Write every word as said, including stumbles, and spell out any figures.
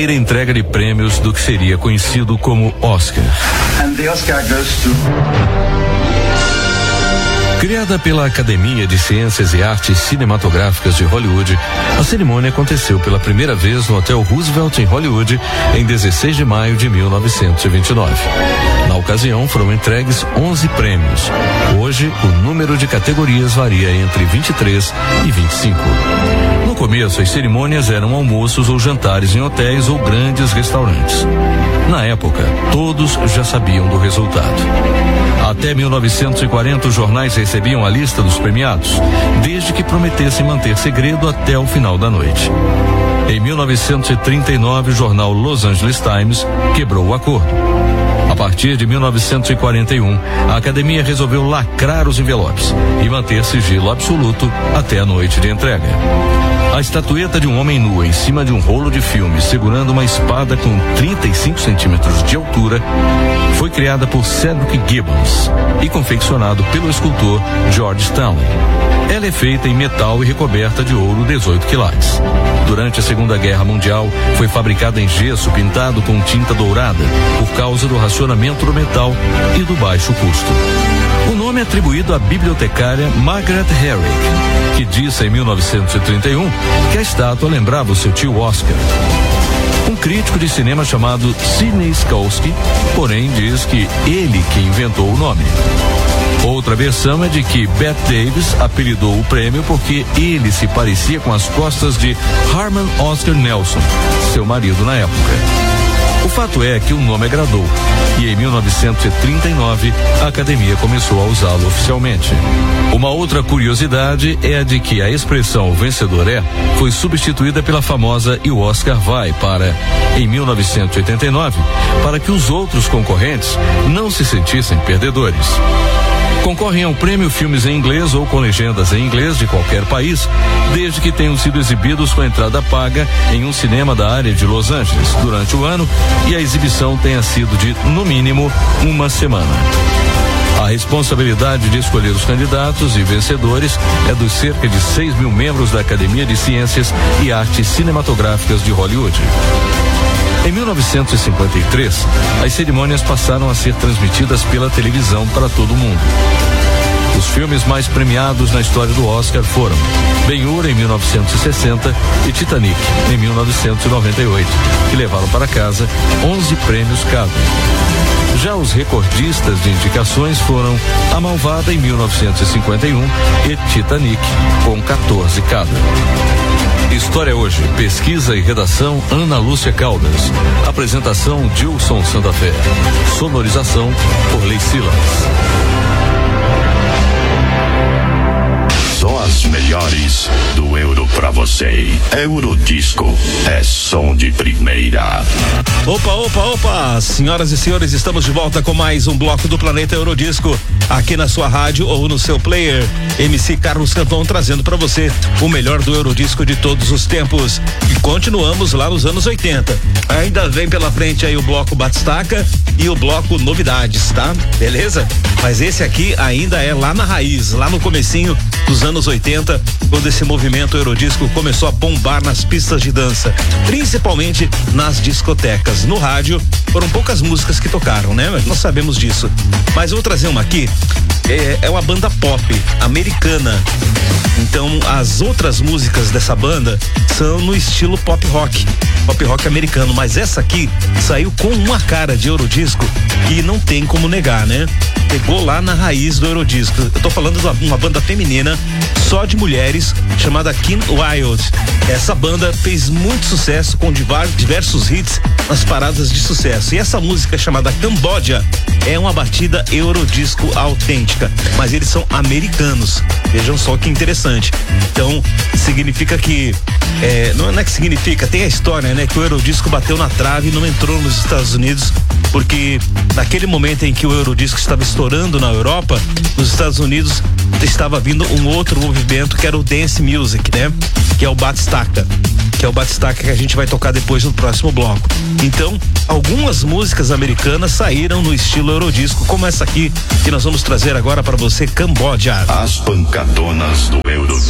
primeira entrega de prêmios do que seria conhecido como Oscar. And the Oscar goes to... Criada pela Academia de Ciências e Artes Cinematográficas de Hollywood, a cerimônia aconteceu pela primeira vez no Hotel Roosevelt em Hollywood em dezesseis de maio de mil novecentos e vinte e nove. Na ocasião foram entregues onze prêmios. Hoje, o número de categorias varia entre vinte e três e vinte e cinco. No começo, as cerimônias eram almoços ou jantares em hotéis ou grandes restaurantes. Na época, todos já sabiam do resultado. Até mil novecentos e quarenta, os jornais recebiam a lista dos premiados, desde que prometessem manter segredo até o final da noite. Em mil novecentos e trinta e nove, o jornal Los Angeles Times quebrou o acordo. A partir de mil novecentos e quarenta e um, a Academia resolveu lacrar os envelopes e manter sigilo absoluto até a noite de entrega. A estatueta de um homem nu em cima de um rolo de filme segurando uma espada com trinta e cinco centímetros de altura foi criada por Cedric Gibbons e confeccionado pelo escultor George Stanley. Ela é feita em metal e recoberta de ouro dezoito quilates. Durante a Segunda Guerra Mundial, foi fabricada em gesso pintado com tinta dourada por causa do racionamento do metal e do baixo custo. O nome é atribuído à bibliotecária Margaret Herrick, que disse em mil novecentos e trinta e um que a estátua lembrava o seu tio Oscar. Um crítico de cinema chamado Sidney Skolsky, porém, diz que ele que inventou o nome. Outra versão é de que Bette Davis apelidou o prêmio porque ele se parecia com as costas de Harman Oscar Nelson, seu marido na época. O fato é que o nome agradou e em mil novecentos e trinta e nove a Academia começou a usá-lo oficialmente. Uma outra curiosidade é a de que a expressão "o vencedor é" foi substituída pela famosa "e o Oscar vai" para, em mil novecentos e oitenta e nove, para que os outros concorrentes não se sentissem perdedores. Concorrem ao prêmio filmes em inglês ou com legendas em inglês de qualquer país, desde que tenham sido exibidos com entrada paga em um cinema da área de Los Angeles durante o ano e a exibição tenha sido de, no mínimo, uma semana. A responsabilidade de escolher os candidatos e vencedores é dos cerca de seis mil membros da Academia de Ciências e Artes Cinematográficas de Hollywood. Em mil novecentos e cinquenta e três, as cerimônias passaram a ser transmitidas pela televisão para todo o mundo. Os filmes mais premiados na história do Oscar foram Ben-Hur em mil novecentos e sessenta e Titanic em mil novecentos e noventa e oito, que levaram para casa onze prêmios cada. Já os recordistas de indicações foram A Malvada em mil novecentos e cinquenta e um e Titanic, com quatorze cada. História Hoje, pesquisa e redação Ana Lúcia Caldas. Apresentação Gilson Santa Fé. Sonorização por Lei Silas. Só as melhores do Euro pra você. Eurodisco é som de primeira. Opa, opa, opa! Senhoras e senhores, estamos de volta com mais um bloco do Planeta Eurodisco, aqui na sua rádio ou no seu player. M C Carlos Canton trazendo pra você o melhor do Eurodisco de todos os tempos. E continuamos lá nos anos oitenta. Ainda vem pela frente aí o bloco Batistaca e o bloco Novidades, tá? Beleza? Mas esse aqui ainda é lá na raiz, lá no comecinho dos anos oitenta, quando esse movimento Eurodisco começou a bombar nas pistas de dança, principalmente nas discotecas. No rádio foram poucas músicas que tocaram, né? Nós sabemos disso. Mas eu vou trazer uma aqui, é, é uma banda pop americana. Então as outras músicas dessa banda são no estilo pop rock, pop rock americano, mas essa aqui saiu com uma cara de Eurodisco que não tem como negar, né? Pegou lá na raiz do Eurodisco. Eu tô falando de uma banda feminina só de mulheres chamada Kim Wilde. Essa banda fez muito sucesso com diversos hits nas paradas de sucesso. E essa música chamada Cambodia é uma batida Eurodisco autêntica, mas eles são americanos. Vejam só que interessante. Então, significa que é, não é que significa, tem a história, né? Que o Eurodisco bateu na trave e não entrou nos Estados Unidos, porque naquele momento em que o Eurodisco estava estourando na Europa, nos Estados Unidos estava vindo um outro movimento que era o Dance Music, né? Que é o Batistaca, que é o Batistaca que a gente vai tocar depois no próximo bloco. Então, algumas músicas americanas saíram no estilo Eurodisco, como essa aqui que nós vamos trazer agora para você, Cambodia. As pancadonas do Eurodisco.